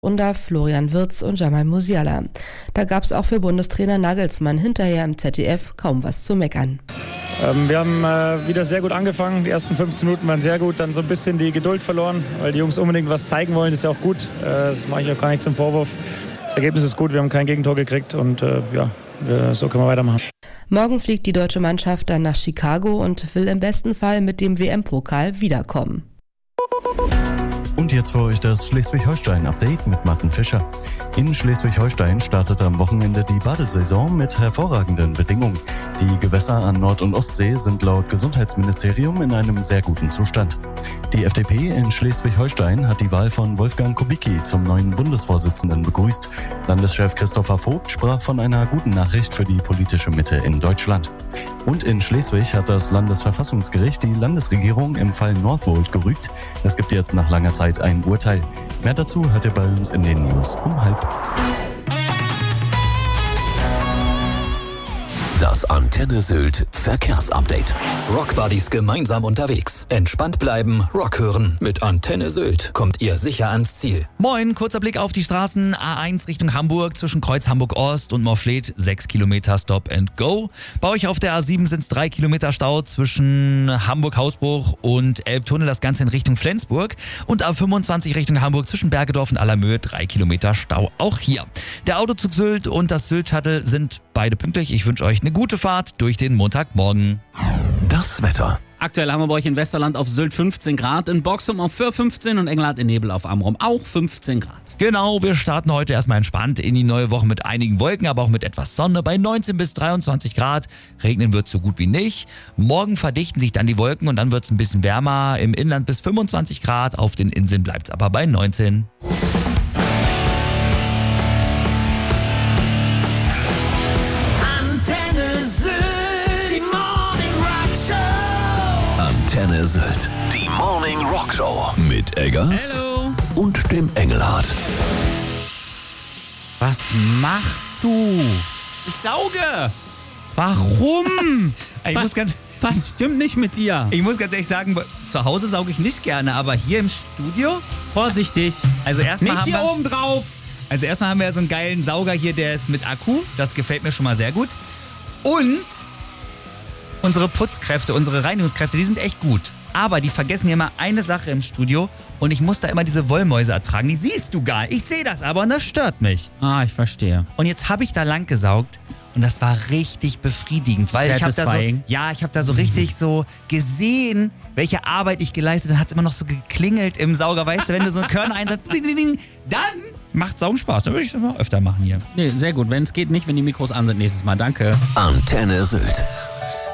unter Florian Wirtz und Jamal Musiala. Da gab es auch für Bundestrainer Nagelsmann hinterher im ZDF kaum was zu meckern. Wir haben wieder sehr gut angefangen. Die ersten 15 Minuten waren sehr gut, dann so ein bisschen die Geduld verloren, weil die Jungs unbedingt was zeigen wollen. Das ist ja auch gut. Das mache ich auch gar nicht zum Vorwurf. Das Ergebnis ist gut, wir haben kein Gegentor gekriegt und so können wir weitermachen. Morgen fliegt die deutsche Mannschaft dann nach Chicago und will im besten Fall mit dem WM-Pokal wiederkommen. Und jetzt für euch das Schleswig-Holstein-Update mit Martin Fischer. In Schleswig-Holstein startete am Wochenende die Badesaison mit hervorragenden Bedingungen. Die Gewässer an Nord- und Ostsee sind laut Gesundheitsministerium in einem sehr guten Zustand. Die FDP in Schleswig-Holstein hat die Wahl von Wolfgang Kubicki zum neuen Bundesvorsitzenden begrüßt. Landeschef Christopher Vogt sprach von einer guten Nachricht für die politische Mitte in Deutschland. Und in Schleswig hat das Landesverfassungsgericht die Landesregierung im Fall Northvolt gerügt. Es gibt jetzt nach langer Zeit ein Urteil. Mehr dazu hört ihr bei uns in den News um 12:30. Das Antenne Sylt Verkehrsupdate. Rockbuddies gemeinsam unterwegs. Entspannt bleiben, Rock hören. Mit Antenne Sylt kommt ihr sicher ans Ziel. Moin, kurzer Blick auf die Straßen. A1 Richtung Hamburg zwischen Kreuz Hamburg Ost und Morfleet 6 Kilometer Stop and Go. Bei euch auf der A7 sind es 3 Kilometer Stau zwischen Hamburg-Hausbruch und Elbtunnel, das Ganze in Richtung Flensburg. Und A25 Richtung Hamburg zwischen Bergedorf und Allermöhe 3 Kilometer Stau auch hier. Der Autozug Sylt und das Sylt-Shuttle sind beide pünktlich. Ich wünsche euch eine gute Fahrt durch den Montagmorgen. Das Wetter. Aktuell haben wir bei euch in Westerland auf Sylt 15 Grad, in Boxum auf Föhr 15 und Engelhardt in Nebel auf Amrum auch 15 Grad. Genau, wir starten heute erstmal entspannt in die neue Woche mit einigen Wolken, aber auch mit etwas Sonne bei 19 bis 23 Grad. Regnen wird so gut wie nicht. Morgen verdichten sich dann die Wolken und dann wird es ein bisschen wärmer. Im Inland bis 25 Grad, auf den Inseln bleibt es aber bei 19. Antenne Sylt, die Morning Rock Show mit Eggers Hello. Und dem Engelhardt. Was machst du? Ich sauge. Warum? Was stimmt nicht mit dir? Ich muss ganz ehrlich sagen, zu Hause sauge ich nicht gerne, aber hier im Studio... Vorsichtig. Also erstmal nicht hier oben drauf. Also erstmal haben wir so einen geilen Sauger hier, der ist mit Akku. Das gefällt mir schon mal sehr gut. Und unsere Putzkräfte, unsere Reinigungskräfte, die sind echt gut. Aber die vergessen hier immer eine Sache im Studio und ich muss da immer diese Wollmäuse ertragen. Die siehst du gar nicht. Ich sehe das aber und das stört mich. Ah, ich verstehe. Und jetzt habe ich da lang gesaugt und das war richtig befriedigend, weil ich habe da so richtig so gesehen, welche Arbeit ich geleistet habe. Dann hat es immer noch so geklingelt im Sauger, weißt du, wenn du so einen Körner einsetzt, dann macht Saugen Spaß. Dann würde ich das mal öfter machen hier. Nee, sehr gut. Wenn es geht, nicht, wenn die Mikros an sind nächstes Mal. Danke. Antenne Sylt.